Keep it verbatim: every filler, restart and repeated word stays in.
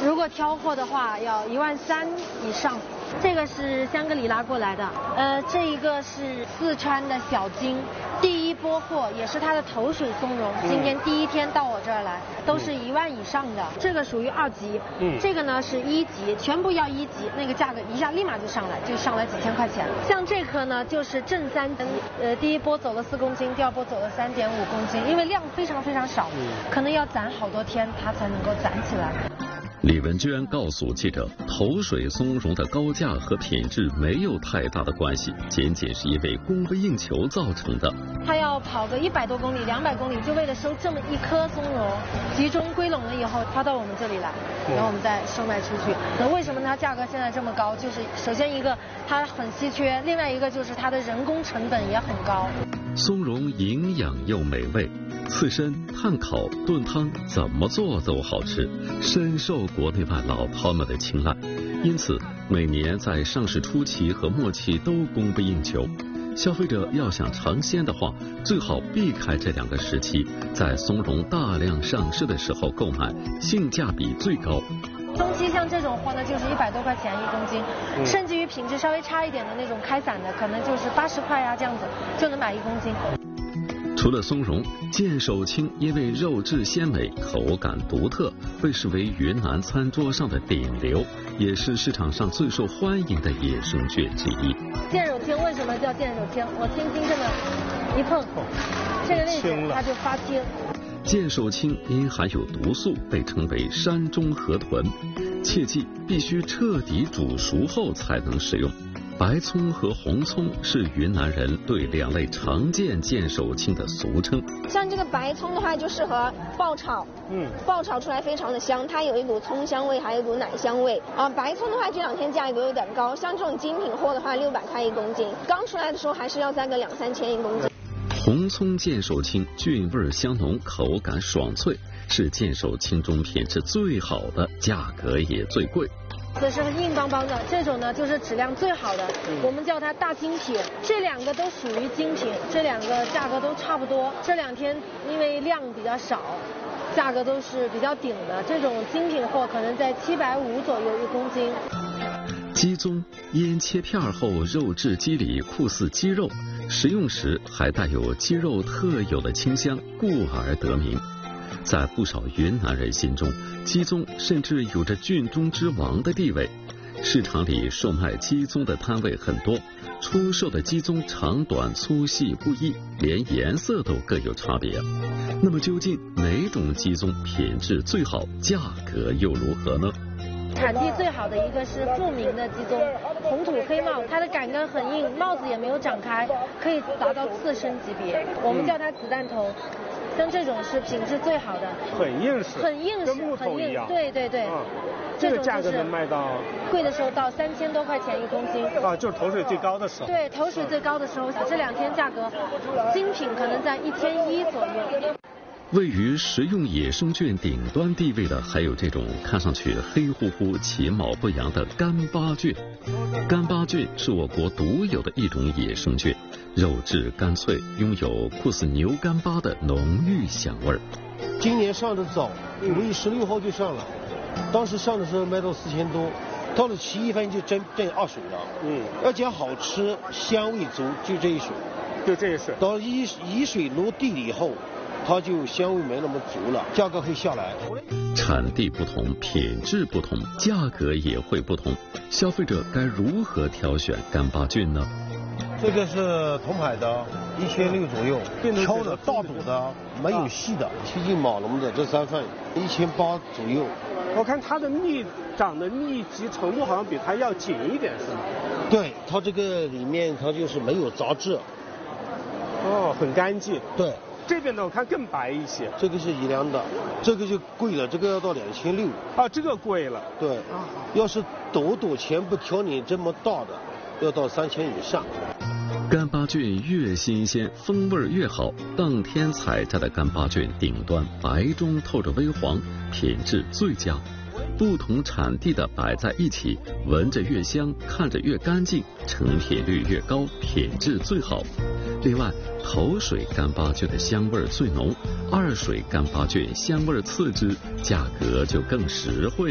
如果挑货的话，要一万三以上。这个是香格里拉过来的，呃，这一个是四川的小金，第一波货也是它的头水松茸，今天第一天到我这儿来，都是一万以上的。这个属于二级，嗯，这个呢是一级，全部要一级，那个价格一下立马就上来，就上来几千块钱。像这颗呢就是正三，呃，第一波走了四公斤，第二波走了三点五公斤，因为量非常非常少，可能要攒好多天它才能够攒起来。 李文娟告诉记者，头水松茸的高价和品质没有太大的关系，仅仅是因为供不应求造成的。 他要跑个一百多公里、两百公里，就为了收这么一颗松茸，集中归拢了以后，发到我们这里来，然后我们再售卖出去。那为什么它价格现在这么高？就是首先一个它很稀缺，另外一个就是它的人工成本也很高。 松茸营养又美味，刺身、炭烤、炖汤怎么做都好吃，深受国内外老饕们的青睐。因此，每年在上市初期和末期都供不应求。消费者要想尝鲜的话，最好避开这两个时期，在松茸大量上市的时候购买，性价比最高。 中期像这种货呢，就是一百多块钱一公斤，嗯、甚至于品质稍微差一点的那种开散的，可能就是八十块呀、啊、这样子就能买一公斤。 除了松茸，剑手青因为肉质鲜美、口感独特，被视为云南餐桌上的顶流，也是市场上最受欢迎的野生菌之一。 剑手青为什么叫剑手青？我轻轻这么一碰，这个位置它就发青。 剑手青因含有毒素，被称为山中河豚，切记必须彻底煮熟后才能食用。白葱和红葱是云南人对两类常见剑手青的俗称。 像这个白葱的话，就适合爆炒，嗯，爆炒出来非常的香，它有一股葱香味，还有一股奶香味啊。白葱的话，这两天价格有点高，像这种精品货的话，六百块一公斤，刚出来的时候还是要在个两三千一公斤。 红葱剑手青菌味香浓，口感爽脆，是剑手青中品质最好的，价格也最贵。 这是硬邦邦的，这种呢就是质量最好的，嗯、我们叫它大精品。这两个都属于精品，这两个价格都差不多。这两天因为量比较少，价格都是比较顶的。这种精品货可能在七百五左右一公斤。 鸡枞腌切片后，肉质肌理酷似鸡肉，食用时还带有鸡肉特有的清香，故而得名。在不少云南人心中，鸡枞甚至有着菌中之王的地位。市场里售卖鸡枞的摊位很多，出售的鸡枞长短粗细不一，连颜色都各有差别。那么究竟哪种鸡枞品质最好，价格又如何呢？ 产地最好的一个是富明的鸡枞，红土黑帽，它的杆根很硬，帽子也没有长开，可以达到刺身级别，我们叫它子弹头。像这种是品质最好的， 很硬实， 很硬实， 跟木头一样。 对对对， 嗯、这个价格能卖到贵的时候到三千多块钱一公斤。 啊，就是头水最高的时候。 对，头水最高的时候，这两天价格精品可能在一千一左右。 位于食用野生菌顶端地位的，还有这种看上去黑乎乎、其貌不扬的干巴菌。干巴菌是我国独有的一种野生菌，肉质干脆，拥有酷似牛干巴的浓郁香味儿。 今年上的早，五月十六号就上了，当时上的时候卖到四千多，到了七月份就真挣二水了。嗯，要讲好吃、香味足，就这一水， 就这一水。 到一一水落地了以后，它就香味没那么足了，价格会下来。 产地不同，品质不同，价格也会不同。消费者该如何挑选干巴菌呢？ 这个是铜牌的，一千六左右，挑的大肚的，没有细的，贴近马龙的这三份，一千八左右。 我看它的密长的密集程度好像比它要紧一点，是吗？ 对，它这个里面它就是没有杂质。 哦，很干净。 对。 这边呢，我看更白一些。 这个是宜良的，这个就贵了，这个要到两千六。 啊，这个贵了。 对。啊。要是朵朵全部挑你这么大的，要到三千以上。 干巴菌越新鲜，风味越好。当天采摘的干巴菌顶端白中透着微黄，品质最佳。不同产地的摆在一起，闻着越香，看着越干净，成品率越高，品质最好。另外，头水干巴菌的香味最浓，二水干巴菌香味次之，价格就更实惠。